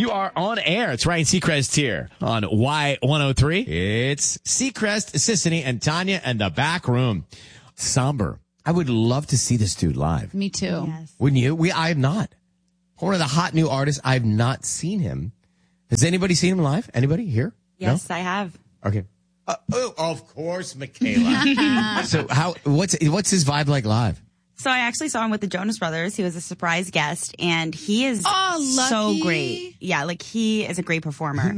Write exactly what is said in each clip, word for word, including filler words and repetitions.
You are on air. It's Ryan Seacrest here on Y one oh three. It's Seacrest, Sissany, and Tanya and the back room. Somber. I would love to see this dude live. Me too. Yes. Wouldn't you? We, I have not. One of the hot new artists. I've not seen him. Has anybody seen him live? Anybody here? Yes, No? I have. Okay. Uh, oh, of course, Michaela. So how, what's, what's his vibe like live? So I actually saw him with the Jonas Brothers. He was a surprise guest, and he is Oh, so lucky. great. Yeah, like he is a great performer.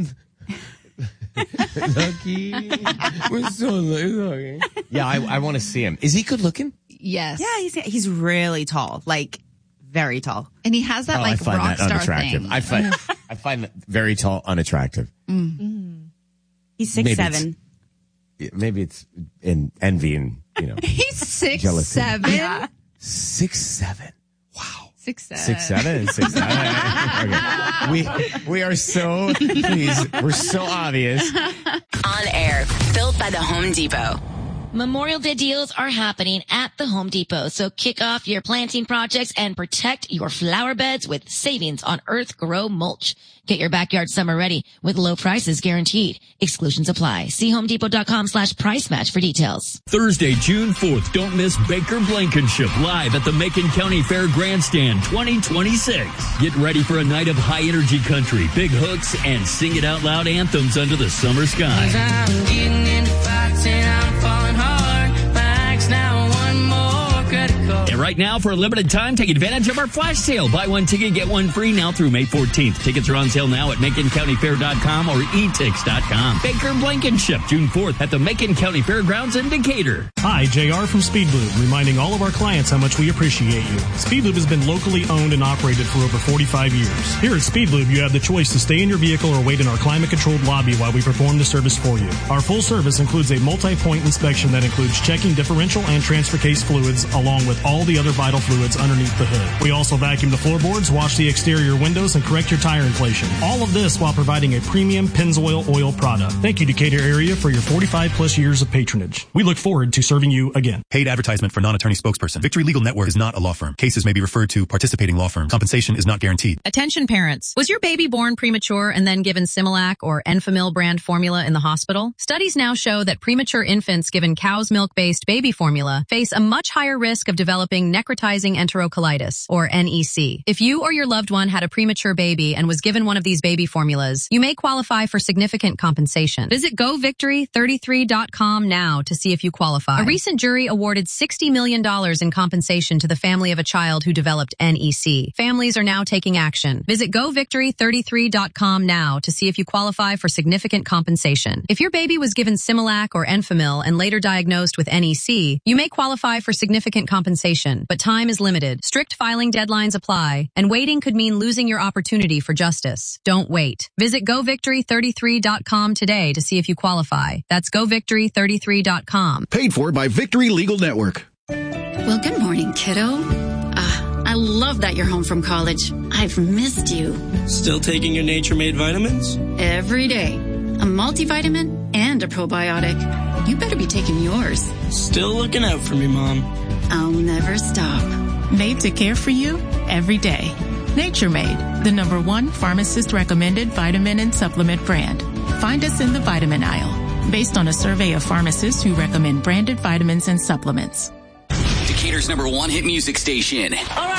Lucky. We're so lucky. Yeah, I, I want to see him. Is he good looking? Yes. Yeah, he's he's really tall, like very tall. And he has that Oh, I like find rock that star unattractive. thing. I find I find that very tall unattractive. He's six Maybe seven. Yeah, maybe it's in envy and, you know, He's six Jealousy. seven. Yeah. six seven. Wow. Six seven. Six seven and six seven. Okay. We we are so please. We're so obvious. On air, built by the Home Depot. Memorial Day deals are happening at the Home Depot, so kick off your planting projects and protect your flower beds with savings on Earth Grow mulch. Get your backyard summer ready with low prices guaranteed. Exclusions apply. See homedepot.com slash price match for details. Thursday, June fourth, don't miss Baker Blankenship live at the Macon County Fair Grandstand twenty twenty-six. Get ready for a night of high energy country, big hooks, and sing it out loud anthems under the summer sky. I'm getting into fights and I'm falling hard. Max now one more credit card. And right now, for a limited time, take advantage of our flash sale. Buy one ticket, get one free now through May fourteenth. Tickets are on sale now at macon county fair dot com or e tix dot com. Baker Blankenship, June fourth at the Macon County Fairgrounds in Decatur. Hi, J R from Speedlube, reminding all of our clients how much we appreciate you. Speedlube has been locally owned and operated for over forty-five years. Here at Speedlube, you have the choice to stay in your vehicle or wait in our climate-controlled lobby while we perform the service for you. Our full service includes a multi-point inspection that includes checking differential and transfer case fluids, along with all the other vital fluids underneath the hood. We also vacuum the floorboards, wash the exterior windows, and correct your tire inflation. All of this while providing a premium Pennzoil oil product. Thank you, Decatur area, for your forty-five plus years of patronage. We look forward to serving you again. Paid advertisement for non-attorney spokesperson. Victory Legal Network is not a law firm. Cases may be referred to participating law firms. Compensation is not guaranteed. Attention parents. Was your baby born premature and then given Similac or Enfamil brand formula in the hospital? Studies now show that premature infants given cow's milk-based baby formula face a much higher risk of developing necrotizing enterocolitis, or N E C. If you or your loved one had a premature baby and was given one of these baby formulas, you may qualify for significant compensation. Visit go victory thirty-three dot com now to see if you qualify. A recent jury awarded sixty million dollars in compensation to the family of a child who developed N E C. Families are now taking action. Visit go victory thirty-three dot com now to see if you qualify for significant compensation. If your baby was given Similac or Enfamil and later diagnosed with N E C, you may qualify for significant compensation, but time is limited. Strict filing deadlines apply, and waiting could mean losing your opportunity for justice. Don't wait. Visit go victory thirty-three dot com today to see if you qualify. That's go victory thirty-three dot com. Paid for by Victory Legal Network. Well, good morning, kiddo. Uh, I love that you're home from college. I've missed you. Still taking your Nature Made vitamins? Every day. A multivitamin and a probiotic. You better be taking yours. Still looking out for me, Mom. I'll never stop. Made to care for you every day. Nature Made, the number one pharmacist recommended vitamin and supplement brand. Find us in the vitamin aisle, based on a survey of pharmacists who recommend branded vitamins and supplements. Decatur's number one hit music station. All right.